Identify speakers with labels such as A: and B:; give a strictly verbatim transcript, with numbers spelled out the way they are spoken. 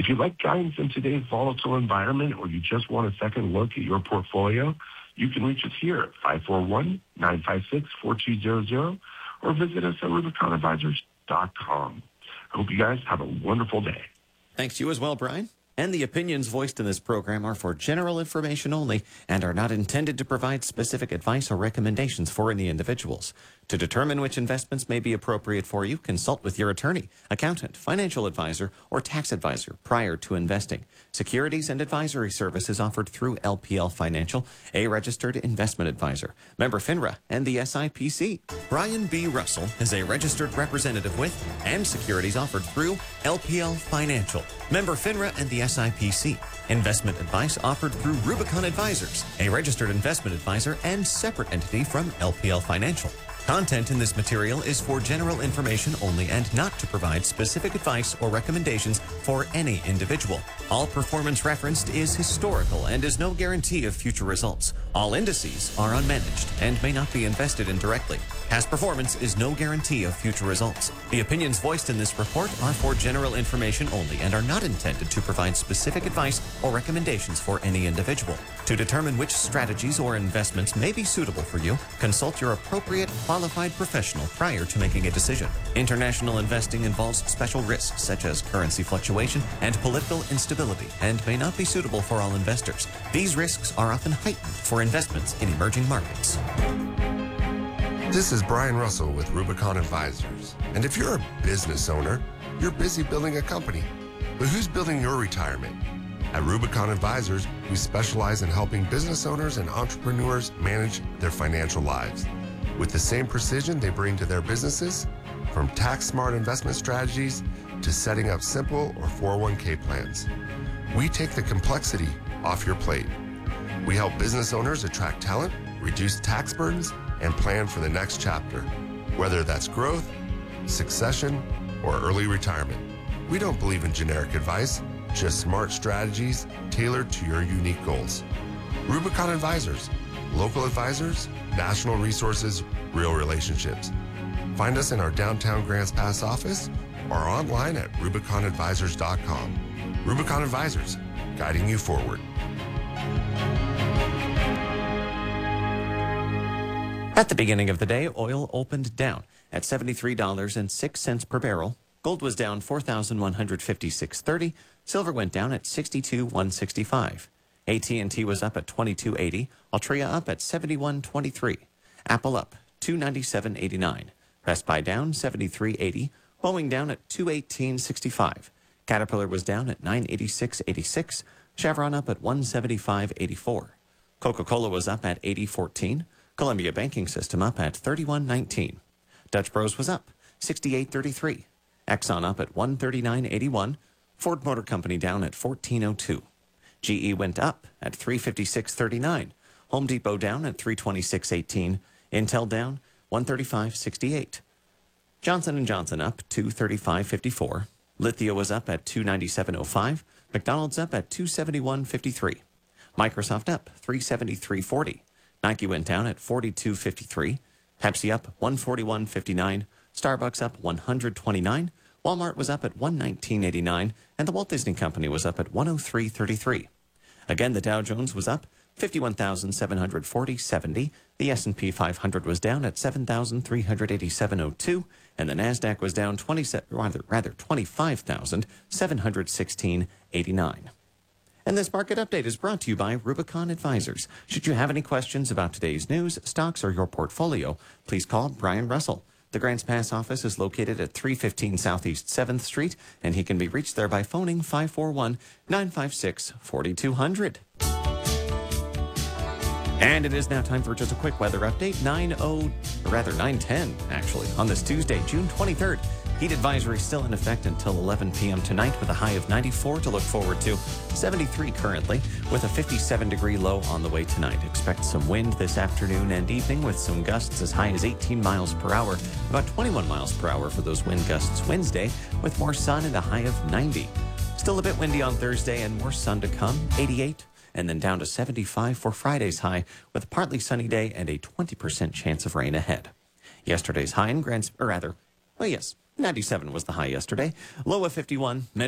A: If you'd like guidance in today's volatile environment or you just want a second look at your portfolio, you can reach us here at five four one, nine five six, four two zero zero or visit us at Rubicon Advisors dot com. I hope you guys have a wonderful day.
B: Thanks to you as well, Brian. And the opinions voiced in this program are for general information only and are not intended to provide specific advice or recommendations for any individuals. To determine which investments may be appropriate for you, consult with your attorney, accountant, financial advisor, or tax advisor prior to investing. Securities and advisory services offered through L P L Financial, a registered investment advisor, member FINRA, and the S I P C. Brian B. Russell is a registered representative with and securities offered through L P L Financial, member FINRA, and the S I P C. Investment advice offered through Rubicon Advisors, a registered investment advisor and separate entity from L P L Financial. Content in this material is for general information only and not to provide specific advice or recommendations for any individual. All performance referenced is historical and is no guarantee of future results. All indices are unmanaged and may not be invested in directly. Past performance is no guarantee of future results. The opinions voiced in this report are for general information only and are not intended to provide specific advice or recommendations for any individual. To determine which strategies or investments may be suitable for you, consult your appropriate qualified professional prior to making a decision. International investing involves special risks such as currency fluctuation and political instability and may not be suitable for all investors. These risks are often heightened for investments in emerging markets.
C: This is Brian Russell with Rubicon Advisors. And if you're a business owner, you're busy building a company. But who's building your retirement? At Rubicon Advisors, we specialize in helping business owners and entrepreneurs manage their financial lives with the same precision they bring to their businesses, from tax-smart investment strategies to setting up simple or four oh one k plans. We take the complexity off your plate. We help business owners attract talent, reduce tax burdens, and plan for the next chapter, whether that's growth, succession, or early retirement. We don't believe in generic advice, just smart strategies tailored to your unique goals. Rubicon Advisors, local advisors, national resources, real relationships. Find us in our downtown Grants Pass office or online at Rubicon Advisors dot com. Rubicon Advisors, guiding you forward.
B: At the beginning of the day, oil opened down at seventy-three dollars and six cents per barrel. Gold was down four thousand one hundred fifty-six dollars and thirty cents. Silver went down at sixty-two thousand one hundred sixty-five dollars. A T and T was up at twenty-two eighty. Altria up at seventy-one twenty-three. Apple up two ninety-seven eighty-nine. Best Buy down seventy-three eighty. Boeing down at two eighteen sixty-five. Caterpillar was down at nine eighty-six eighty-six. Chevron up at one seventy-five eighty-four. Coca-Cola was up at eighty fourteen. Columbia Banking System up at thirty-one nineteen. Dutch Bros was up sixty-eight thirty-three. Exxon up at one thirty-nine eighty-one. Ford Motor Company down at fourteen oh two. G E went up at three fifty-six thirty-nine. Home Depot down at three twenty-six eighteen. Intel down one thirty-five sixty-eight. Johnson and Johnson up two thirty-five fifty-four. Lithia was up at two ninety-seven oh five. McDonald's up at two seventy-one fifty-three. Microsoft up three seventy-three forty. Nike went down at forty-two fifty-three. Pepsi up one forty-one fifty-nine. Starbucks up one hundred twenty-nine. Walmart was up at one nineteen eighty-nine. And the Walt Disney Company was up at one oh three thirty-three. Again, the Dow Jones was up fifty-one thousand seven hundred forty point seven zero. The S and P five hundred was down at seven thousand three hundred eighty-seven point oh two. And the NASDAQ was down twenty, rather, rather twenty-five thousand seven hundred sixteen point eight nine. And this market update is brought to you by Rubicon Advisors. Should you have any questions about today's news, stocks, or your portfolio, please call Brian Russell. The Grants Pass office is located at three fifteen Southeast seventh Street, and he can be reached there by phoning five four one, nine five six, four two zero zero. And it is now time for just a quick weather update. nine oh, or rather nine ten, actually, on this Tuesday, June twenty-third. Heat advisory still in effect until eleven p.m. tonight with a high of ninety-four to look forward to. seventy-three currently with a fifty-seven degree low on the way tonight. Expect some wind this afternoon and evening with some gusts as high as eighteen miles per hour, about twenty-one miles per hour for those wind gusts Wednesday with more sun and a high of ninety. Still a bit windy on Thursday and more sun to come, eighty-eight, and then down to seventy-five for Friday's high with a partly sunny day and a twenty percent chance of rain ahead. Yesterday's high in Grants, or rather, well, yes, ninety-seven was the high yesterday. Low of fifty-one.